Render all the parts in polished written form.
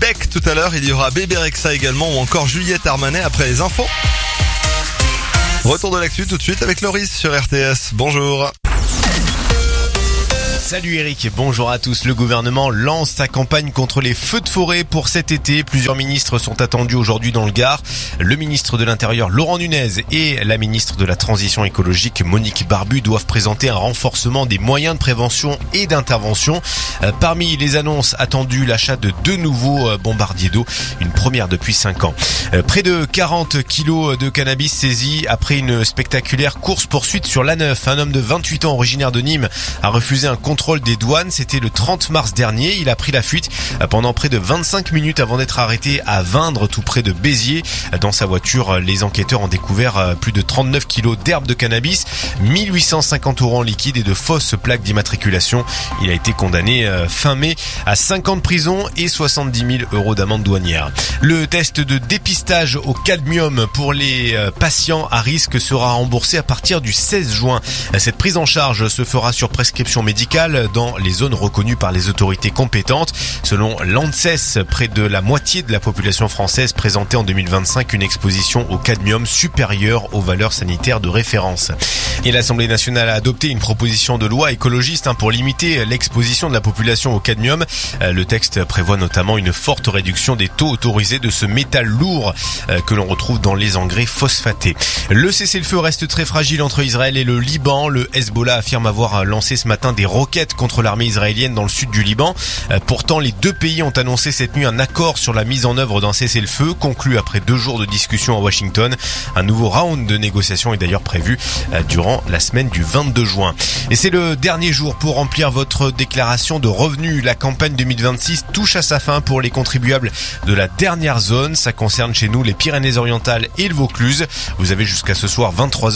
Beck tout à l'heure, il y aura Bébé Rexha également ou encore Juliette Armanet après les infos. Retour de l'actu tout de suite avec Loris sur RTS. Bonjour. Salut Eric, bonjour à tous. Le gouvernement lance sa campagne contre les feux de forêt pour cet été. Plusieurs ministres sont attendus aujourd'hui dans le Gard. Le ministre de l'Intérieur Laurent Nunez et la ministre de la Transition écologique Monique Barbu doivent présenter un renforcement des moyens de prévention et d'intervention. Parmi les annonces attendues, l'achat de 2 nouveaux bombardiers d'eau, une première depuis 5 ans. Près de 40 kilos de cannabis saisis après une spectaculaire course-poursuite sur l'A9. Un homme de 28 ans originaire de Nîmes a refusé un contrôle des douanes. C'était le 30 mars dernier. Il a pris la fuite pendant près de 25 minutes avant d'être arrêté à Vindre, tout près de Béziers. Dans sa voiture, les enquêteurs ont découvert plus de 39 kilos d'herbe de cannabis, 1850 € en liquide et de fausses plaques d'immatriculation. Il a été condamné fin mai à 5 ans de prison et 70 000 € d'amende douanière. Le test de dépistage au cadmium pour les patients à risque sera remboursé à partir du 16 juin. Cette prise en charge se fera sur prescription médicale dans les zones reconnues par les autorités compétentes. Selon l'ANSES, près de la moitié de la population française présentait en 2025 une exposition au cadmium supérieure aux valeurs sanitaires de référence. Et l'Assemblée nationale a adopté une proposition de loi écologiste pour limiter l'exposition de la population au cadmium. Le texte prévoit notamment une forte réduction des taux autorisés de ce métal lourd que l'on retrouve dans les engrais phosphatés. Le cessez-le-feu reste très fragile entre Israël et le Liban. Le Hezbollah affirme avoir lancé ce matin des roquettes contre l'armée israélienne dans le sud du Liban. Pourtant, les deux pays ont annoncé cette nuit un accord sur la mise en œuvre d'un cessez-le-feu, conclu après 2 jours de discussion à Washington. Un nouveau round de négociations est d'ailleurs prévu durant la semaine du 22 juin. Et c'est le dernier jour pour remplir votre déclaration de revenus. La campagne 2026 touche à sa fin pour les contribuables de la dernière zone. Ça concerne chez nous les Pyrénées-Orientales et le Vaucluse. Vous avez jusqu'à ce soir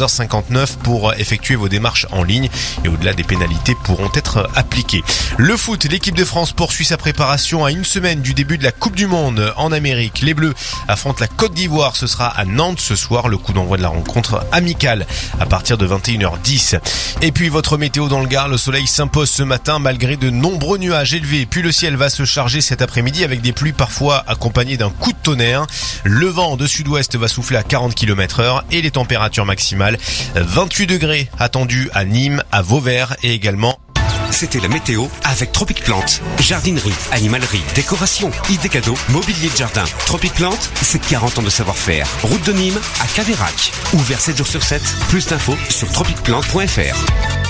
23h59 pour effectuer vos démarches en ligne et au-delà des pénalités pourront être appliquées. Le foot, l'équipe de France poursuit sa préparation à une semaine du début de la Coupe du Monde en Amérique. Les Bleus affrontent la Côte d'Ivoire. Ce sera à Nantes ce soir, le coup d'envoi de la rencontre amicale à partir de 21h10. Et puis votre météo dans le Gard, le soleil s'impose ce matin malgré de nombreux nuages élevés. Puis le ciel va se charger cet après-midi avec des pluies parfois accompagnées d'un coup de tonnerre. Le vent de sud-ouest va souffler à 40 km/h et les températures maximales 28 degrés attendus à Nîmes, à Vauvert et également. C'était la météo avec Tropic Plante. Jardinerie, animalerie, décoration, idées cadeaux, mobilier de jardin. Tropic Plante, c'est 40 ans de savoir-faire. Route de Nîmes à Caveyrac. Ouvert 7 jours sur 7. Plus d'infos sur tropicplante.fr.